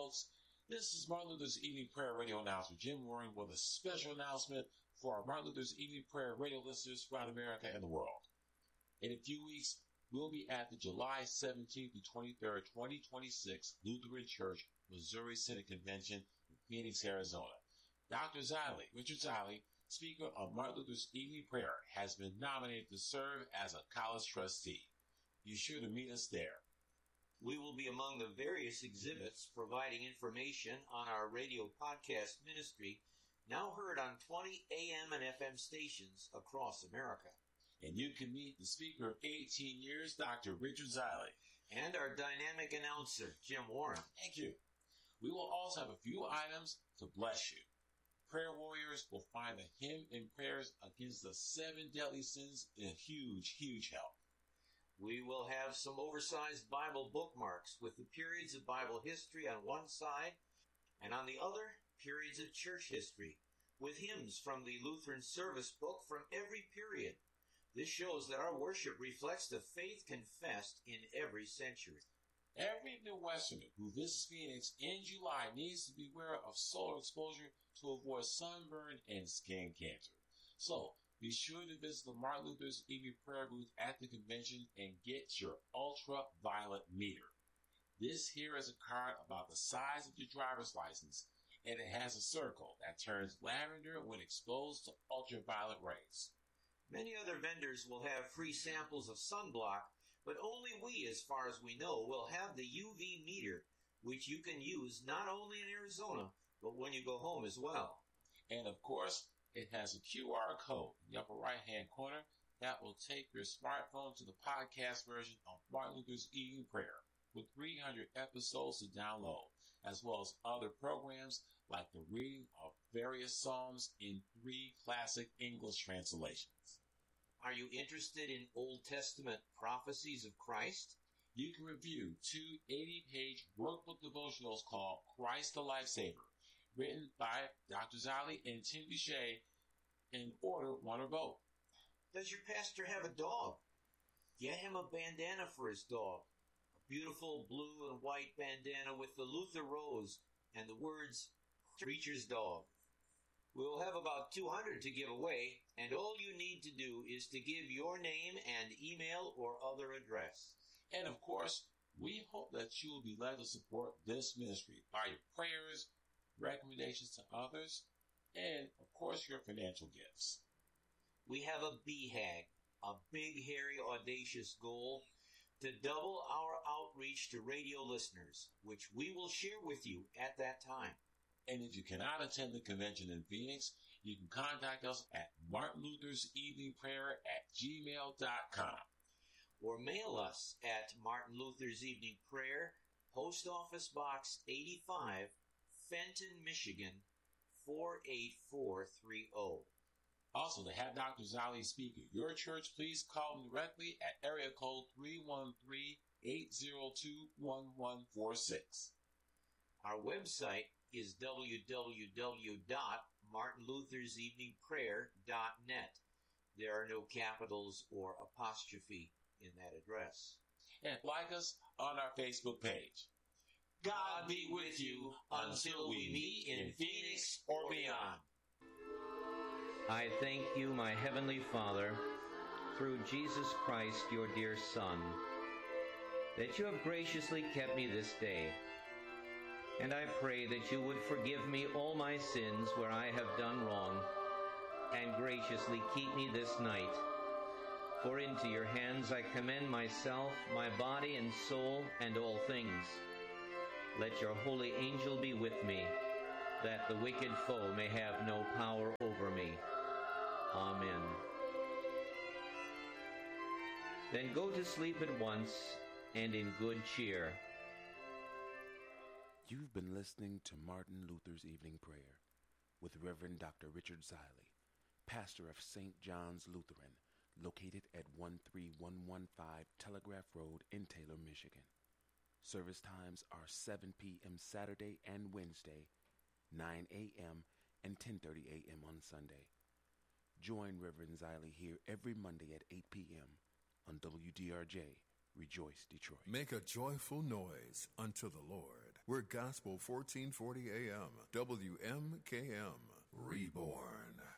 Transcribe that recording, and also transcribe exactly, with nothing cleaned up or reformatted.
folks. This is Martin Luther's Evening Prayer Radio announcer, Jim Warren, with a special announcement for our Martin Luther's Evening Prayer Radio listeners throughout America and the world. In a few weeks, we'll be at the July seventeenth to twenty-third, twenty twenty-six Lutheran Church Missouri Synod Convention in Phoenix, Arizona. Doctor Ziley, Richard Ziley, speaker of Martin Luther's Evening Prayer, has been nominated to serve as a college trustee. Be sure to meet us there. We will be among the various exhibits providing information on our radio podcast ministry, now heard on twenty A M and F M stations across America. And you can meet the speaker of eighteen years, Doctor Richard Ziley. And our dynamic announcer, Jim Warren. Thank you. We will also have a few items to bless you. Prayer warriors will find the hymn and prayers against the seven deadly sins in a huge, huge help. We will have some oversized Bible bookmarks with the periods of Bible history on one side, and on the other, periods of church history, with hymns from the Lutheran service book from every period. This shows that our worship reflects the faith confessed in every century. Every Midwesterner who visits Phoenix in July needs to beware of solar exposure to avoid sunburn and skin cancer. So, be sure to visit the Martin Luther's Evening Prayer booth at the convention and get your ultraviolet meter. This here is a card about the size of your driver's license, and it has a circle that turns lavender when exposed to ultraviolet rays. Many other vendors will have free samples of sunblock, but only we, as far as we know, will have the U V meter, which you can use not only in Arizona, but when you go home as well. And of course, it has a Q R code in the upper right-hand corner that will take your smartphone to the podcast version of Martin Luther's Evening Prayer with three hundred episodes to download, as well as other programs like the reading of various psalms in three classic English translations. Are you interested in Old Testament prophecies of Christ? You can review two eighty-page workbook devotionals called Christ the Lifesaver, written by Doctor Ziley and Tim Boucher, and order one or both. Does your pastor have a dog? Get him a bandana for his dog. A beautiful blue and white bandana with the Luther rose and the words, Preacher's Dog. We'll have about two hundred to give away, and all you need to do is to give your name and email or other address. And of course, we hope that you will be led to support this ministry by your prayers, recommendations to others, and, of course, your financial gifts. We have a B HAG, a big, hairy, audacious goal to double our outreach to radio listeners, which we will share with you at that time. And if you cannot attend the convention in Phoenix, you can contact us at Martin Luther's Evening Prayer at gmail dot com. Or mail us at Martin Luther's Evening Prayer, Post Office Box eighty-five, Fenton, Michigan, four eight four three zero. Also, to have Doctor Ziley speak at your church, please call him directly at area code three one three, eight zero two, one one four six. Our website is w w w dot martin luthers evening prayer dot net. There are no capitals or apostrophe in that address. And like us on our Facebook page. God be with you until we meet in Phoenix or beyond. I thank you, my Heavenly Father, through Jesus Christ, your dear Son, that you have graciously kept me this day. And I pray that you would forgive me all my sins where I have done wrong, and graciously keep me this night. For into your hands I commend myself, my body and soul, and all things. Let your holy angel be with me, that the wicked foe may have no power over me. Amen. Then go to sleep at once, and in good cheer. You've been listening to Martin Luther's Evening Prayer with Reverend Doctor Richard Ziley, pastor of Saint John's Lutheran, located at one three one one five Telegraph Road in Taylor, Michigan. Service times are seven p.m. Saturday and Wednesday, nine a.m. and ten thirty a.m. on Sunday. Join Reverend Ziley here every Monday at eight p.m. on W D R J, Rejoice, Detroit. Make a joyful noise unto the Lord. We're Gospel fourteen forty A M, W M K M, Reborn.